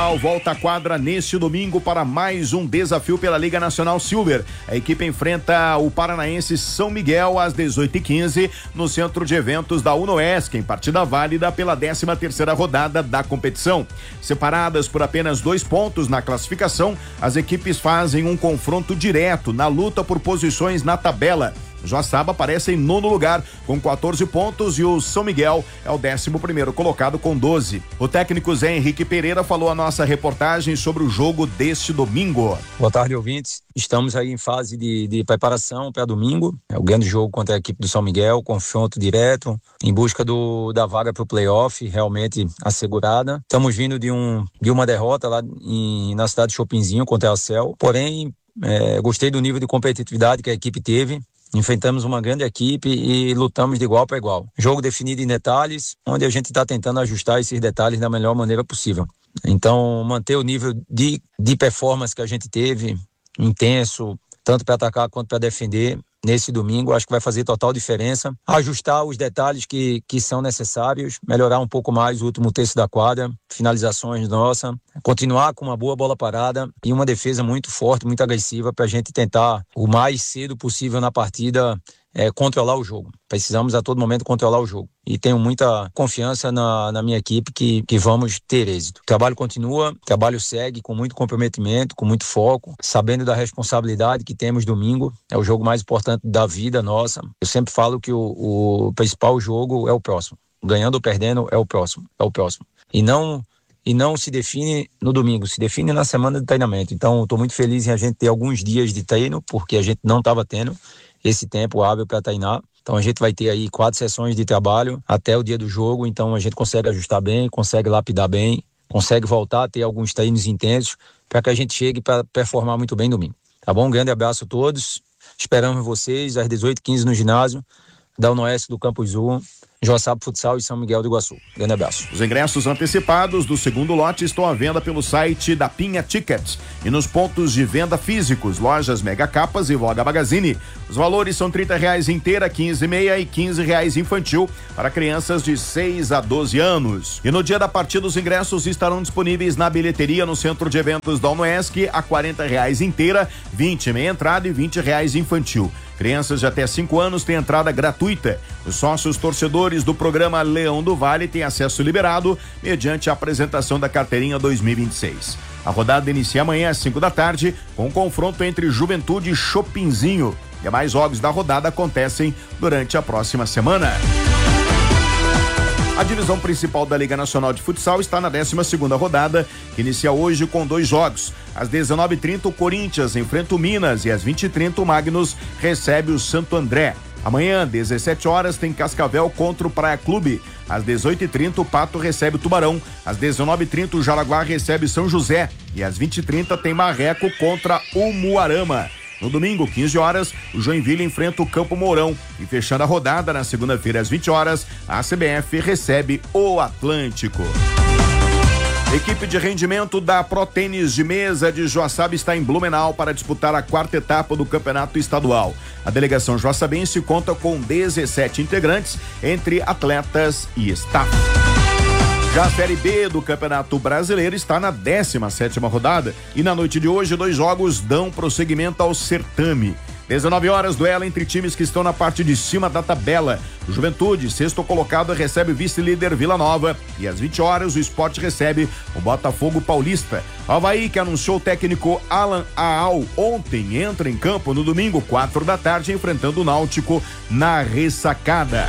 Volta à quadra neste domingo para mais um desafio pela Liga Nacional Silver. A equipe enfrenta o paranaense São Miguel às 18h15 no centro de eventos da UNOESC, em partida válida pela 13ª rodada da competição. Separadas por apenas 2 pontos na classificação, as equipes fazem um confronto direto na luta por posições na tabela. Joaçaba aparece em 9º lugar com 14 pontos e o São Miguel é o 11º colocado com 12. O técnico Zé Henrique Pereira falou a nossa reportagem sobre o jogo deste domingo. Boa tarde, ouvintes. Estamos aí em fase de preparação para domingo. É o grande jogo contra a equipe do São Miguel, confronto direto, em busca da vaga para o playoff, realmente assegurada. Estamos vindo de uma derrota lá na cidade de Chopinzinho contra a Cel. Porém, gostei do nível de competitividade que a equipe teve. Enfrentamos uma grande equipe e lutamos de igual para igual. Jogo definido em detalhes, onde a gente está tentando ajustar esses detalhes da melhor maneira possível. Então, manter o nível de performance que a gente teve, intenso, tanto para atacar quanto para defender, nesse domingo, acho que vai fazer total diferença. Ajustar os detalhes que são necessários, melhorar um pouco mais o último terço da quadra, finalizações nossas, continuar com uma boa bola parada e uma defesa muito forte, muito agressiva para a gente tentar o mais cedo possível na partida controlar o jogo. Precisamos a todo momento controlar o jogo. E tenho muita confiança na minha equipe que vamos ter êxito. O trabalho continua, o trabalho segue com muito comprometimento, com muito foco, sabendo da responsabilidade que temos domingo. É o jogo mais importante da vida nossa. Eu sempre falo que o principal jogo é o próximo. Ganhando ou perdendo é o próximo. E não se define no domingo, se define na semana de treinamento. Então, estou muito feliz em a gente ter alguns dias de treino, porque a gente não estava tendo esse tempo hábil para treinar. Então a gente vai ter aí 4 sessões de trabalho até o dia do jogo, então a gente consegue ajustar bem, consegue lapidar bem, consegue voltar a ter alguns treinos intensos para que a gente chegue para performar muito bem domingo. Tá bom? Um grande abraço a todos. Esperamos vocês às 18h15 no ginásio da UNOESC do Campo Azul, Joaçaba Futsal e São Miguel do Iguaçu. Grande abraço. Os ingressos antecipados do segundo lote estão à venda pelo site da Pinha Tickets e nos pontos de venda físicos, lojas Mega Capas e Voga Magazine. Os valores são R$30 inteira, R$15,5 e R$15 infantil para crianças de 6 a 12 anos. E no dia da partida, os ingressos estarão disponíveis na bilheteria no centro de eventos da UNOESC a R$40 inteira, R$20 meia entrada e R$20 infantil. Crianças de até 5 anos têm entrada gratuita. Os sócios torcedores do programa Leão do Vale têm acesso liberado mediante a apresentação da carteirinha 2026. A rodada inicia amanhã às 5 da tarde com um confronto entre Juventude e Chopinzinho. E demais jogos da rodada acontecem durante a próxima semana. A divisão principal da Liga Nacional de Futsal está na 12ª rodada, que inicia hoje com 2 jogos. Às 19h30, o Corinthians enfrenta o Minas e às 20h30, o Magnus recebe o Santo André. Amanhã, 17 horas, tem Cascavel contra o Praia Clube. Às 18h30, o Pato recebe o Tubarão. Às 19h30, o Jaraguá recebe São José. E às 20h30, tem Marreco contra o Muarama. No domingo, 15 horas, o Joinville enfrenta o Campo Mourão. E fechando a rodada, na segunda-feira, às 20 horas, a CBF recebe o Atlântico. Equipe de rendimento da Pro Tênis de Mesa de Joaçaba está em Blumenau para disputar a 4ª etapa do campeonato estadual. A delegação joaçabense conta com 17 integrantes, entre atletas e staff. Já a Série B do Campeonato Brasileiro está na 17ª rodada e na noite de hoje 2 jogos dão prosseguimento ao certame. 19 horas, duelo entre times que estão na parte de cima da tabela. O Juventude, 6º colocado, recebe o vice-líder Vila Nova. E às 20 horas, o Sport recebe o Botafogo Paulista. O Avaí, que anunciou o técnico Alan Aal ontem, entra em campo no domingo, 4 da tarde, enfrentando o Náutico na ressacada.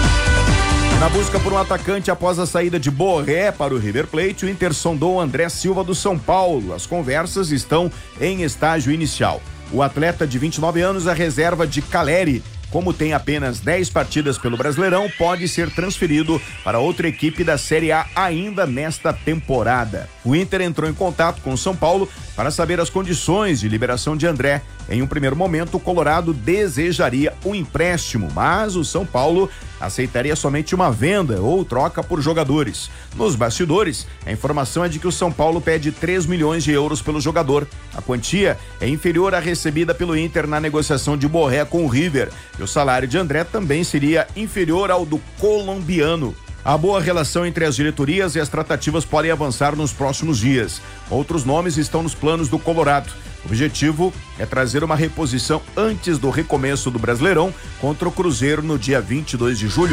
Na busca por um atacante após a saída de Borré para o River Plate, o Inter sondou André Silva do São Paulo. As conversas estão em estágio inicial. O atleta de 29 anos, a reserva de Caleri, como tem apenas 10 partidas pelo Brasileirão, pode ser transferido para outra equipe da Série A ainda nesta temporada. O Inter entrou em contato com o São Paulo para saber as condições de liberação de André. Em um primeiro momento, o Colorado desejaria um empréstimo, mas o São Paulo aceitaria somente uma venda ou troca por jogadores. Nos bastidores, a informação é de que o São Paulo pede 3 milhões de euros pelo jogador. A quantia é inferior à recebida pelo Inter na negociação de Borré com o River. E o salário de André também seria inferior ao do colombiano. A boa relação entre as diretorias e as tratativas podem avançar nos próximos dias. Outros nomes estão nos planos do Colorado. O objetivo é trazer uma reposição antes do recomeço do Brasileirão contra o Cruzeiro no dia 22 de julho.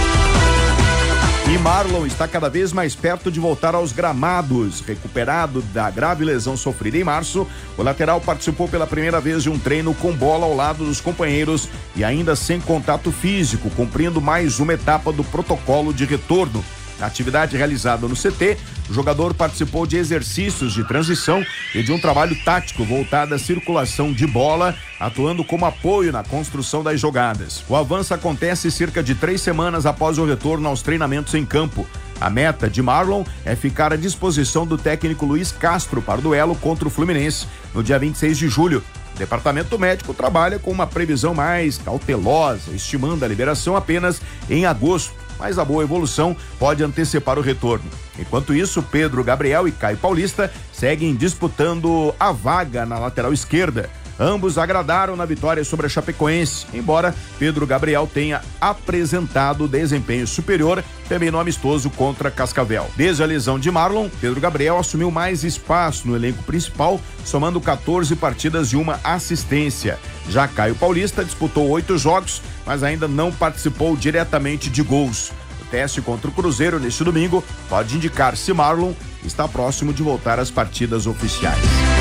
E Marlon está cada vez mais perto de voltar aos gramados. Recuperado da grave lesão sofrida em março, o lateral participou pela primeira vez de um treino com bola ao lado dos companheiros e ainda sem contato físico, cumprindo mais uma etapa do protocolo de retorno. Na atividade realizada no CT, o jogador participou de exercícios de transição e de um trabalho tático voltado à circulação de bola, atuando como apoio na construção das jogadas. O avanço acontece cerca de 3 semanas após o retorno aos treinamentos em campo. A meta de Marlon é ficar à disposição do técnico Luiz Castro para o duelo contra o Fluminense no dia 26 de julho. O departamento médico trabalha com uma previsão mais cautelosa, estimando a liberação apenas em agosto, mas a boa evolução pode antecipar o retorno. Enquanto isso, Pedro Gabriel e Caio Paulista seguem disputando a vaga na lateral esquerda. Ambos agradaram na vitória sobre a Chapecoense, embora Pedro Gabriel tenha apresentado desempenho superior também no amistoso contra Cascavel. Desde a lesão de Marlon, Pedro Gabriel assumiu mais espaço no elenco principal, somando 14 partidas e uma assistência. Já Caio Paulista disputou 8 jogos, mas ainda não participou diretamente de gols. O teste contra o Cruzeiro neste domingo pode indicar se Marlon está próximo de voltar às partidas oficiais.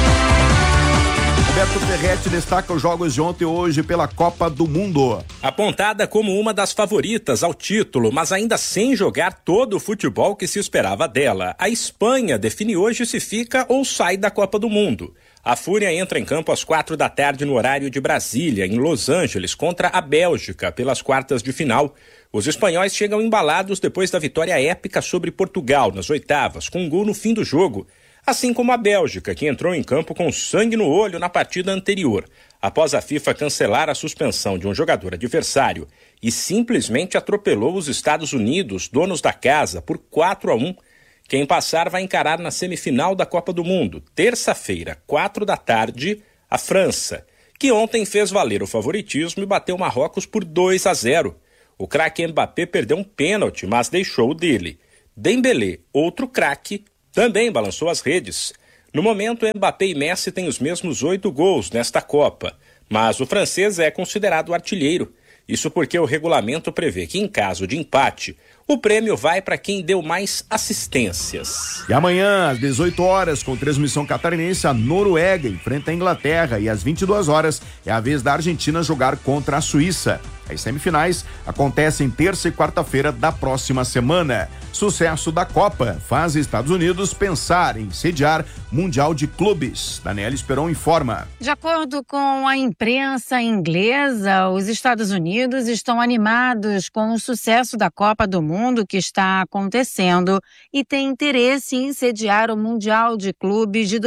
Roberto Ferretti destaca os jogos de ontem e hoje pela Copa do Mundo. Apontada como uma das favoritas ao título, mas ainda sem jogar todo o futebol que se esperava dela, a Espanha define hoje se fica ou sai da Copa do Mundo. A Fúria entra em campo às 4 da tarde no horário de Brasília, em Los Angeles, contra a Bélgica, pelas quartas de final. Os espanhóis chegam embalados depois da vitória épica sobre Portugal nas oitavas, com um gol no fim do jogo. Assim como a Bélgica, que entrou em campo com sangue no olho na partida anterior, após a FIFA cancelar a suspensão de um jogador adversário e simplesmente atropelou os Estados Unidos, donos da casa, por 4-1. Quem passar vai encarar na semifinal da Copa do Mundo, terça-feira, 4 da tarde, a França, que ontem fez valer o favoritismo e bateu Marrocos por 2-0. O craque Mbappé perdeu um pênalti, mas deixou o dele. Dembélé, outro craque, também balançou as redes. No momento, Mbappé e Messi têm os mesmos 8 gols nesta Copa, mas o francês é considerado artilheiro. Isso porque o regulamento prevê que, em caso de empate, o prêmio vai para quem deu mais assistências. E amanhã, às 18 horas, com transmissão catarinense, a Noruega enfrenta a Inglaterra e às 22 horas é a vez da Argentina jogar contra a Suíça. As semifinais acontecem terça e quarta-feira da próxima semana. Sucesso da Copa faz Estados Unidos pensar em sediar Mundial de Clubes. Daniela Esperon informa. De acordo com a imprensa inglesa, os Estados Unidos estão animados com o sucesso da Copa do Mundo que está acontecendo e têm interesse em sediar o Mundial de Clubes de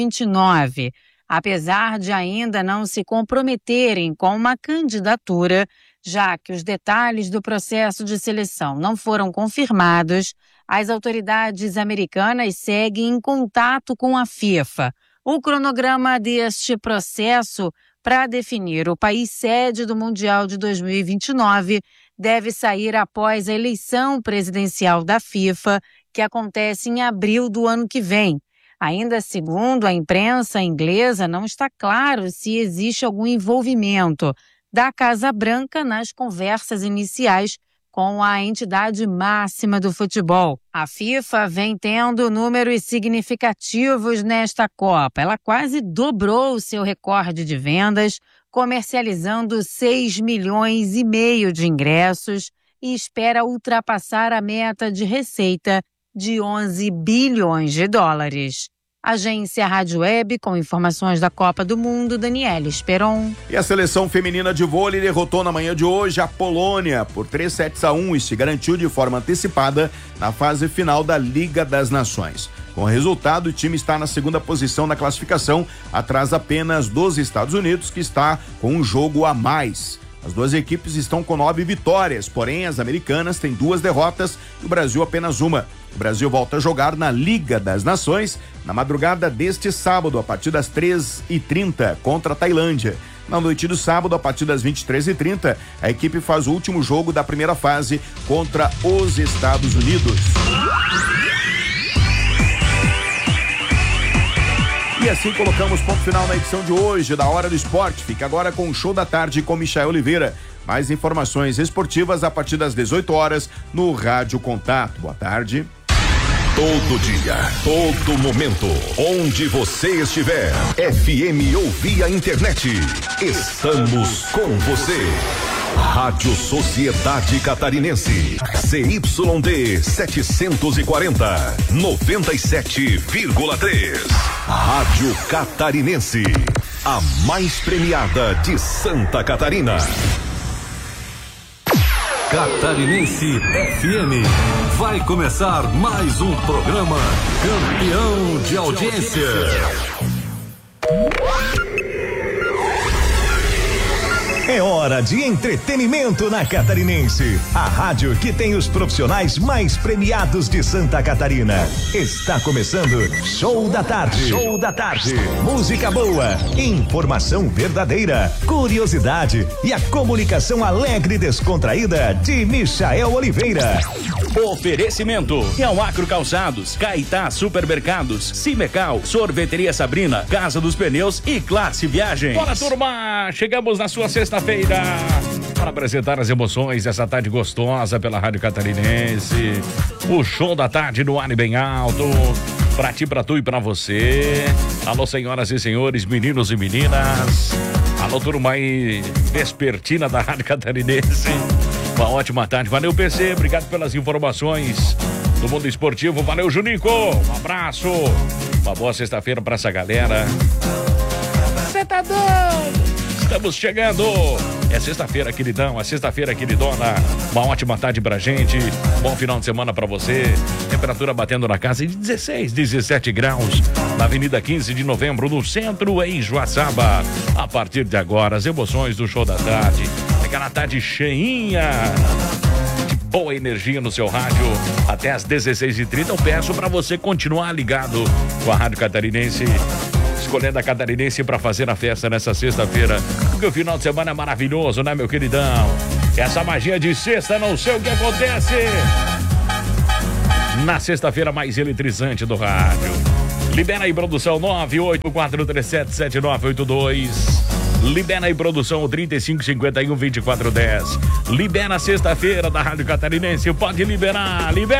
2029. Apesar de ainda não se comprometerem com uma candidatura, já que os detalhes do processo de seleção não foram confirmados, as autoridades americanas seguem em contato com a FIFA. O cronograma deste processo para definir o país sede do Mundial de 2029 deve sair após a eleição presidencial da FIFA, que acontece em abril do ano que vem. Ainda segundo a imprensa inglesa, não está claro se existe algum envolvimento da Casa Branca nas conversas iniciais com a entidade máxima do futebol. A FIFA vem tendo números significativos nesta Copa. Ela quase dobrou o seu recorde de vendas, comercializando 6,5 milhões de ingressos e espera ultrapassar a meta de receita de 11 bilhões de dólares. Agência Rádio Web, com informações da Copa do Mundo, Daniela Esperon. E a seleção feminina de vôlei derrotou na manhã de hoje a Polônia por 3-1 e se garantiu de forma antecipada na fase final da Liga das Nações. Com o resultado, o time está na segunda posição na classificação, atrás apenas dos Estados Unidos, que está com um jogo a mais. As duas equipes estão com 9 vitórias, porém as americanas têm 2 derrotas e o Brasil apenas uma. O Brasil volta a jogar na Liga das Nações na madrugada deste sábado, a partir das 3h30, contra a Tailândia. Na noite do sábado, a partir das 23h30, a equipe faz o último jogo da primeira fase contra os Estados Unidos. E assim colocamos ponto final na edição de hoje da Hora do Esporte. Fica agora com o Show da Tarde com Michael Oliveira. Mais informações esportivas a partir das 18 horas no Rádio Contato. Boa tarde. Todo dia, todo momento, onde você estiver, FM ou via internet, estamos com você. Rádio Sociedade Catarinense, CYD 740, 97,3. Rádio Catarinense, a mais premiada de Santa Catarina. Catarinense FM. Vai começar mais um programa campeão de audiência. É hora de entretenimento na Catarinense. A rádio que tem os profissionais mais premiados de Santa Catarina. Está começando Show da Tarde. Show da Tarde. Música boa, informação verdadeira, curiosidade e a comunicação alegre e descontraída de Michael Oliveira. Oferecimento: Real Acro Calçados, Caetá Supermercados, Cimecal, Sorveteria Sabrina, Casa dos Pneus e Classe Viagens. Bora, turma! Chegamos na sua sexta-feira para apresentar as emoções dessa tarde gostosa pela Rádio Catarinense. O Show da Tarde no ar e bem alto. Pra ti, pra tu e pra você. Alô, senhoras e senhores, meninos e meninas. Alô, turma aí vespertina da Rádio Catarinense. Uma ótima tarde. Valeu, PC. Obrigado pelas informações do mundo esportivo. Valeu, Junico. Um abraço. Uma boa sexta-feira pra essa galera. Você tá doido? Estamos chegando. É sexta-feira, queridão. É sexta-feira, queridona. Uma ótima tarde pra gente. Bom final de semana pra você. Temperatura batendo na casa de 16, 17 graus. Na Avenida 15 de Novembro, no centro, em Joaçaba. A partir de agora, as emoções do Show da Tarde. Aquela tarde cheinha de boa energia no seu rádio. Até às 16h30. Eu peço pra você continuar ligado com a Rádio Catarinense. Escolhendo a Catarinense para fazer a festa nessa sexta-feira, porque o final de semana é maravilhoso, né, meu queridão? Essa magia de sexta, não sei o que acontece na sexta-feira mais eletrizante do rádio. Libera aí, produção, 984377982. Libera aí, produção, 3551-2410. Libera a sexta-feira da Rádio Catarinense, pode liberar, libera.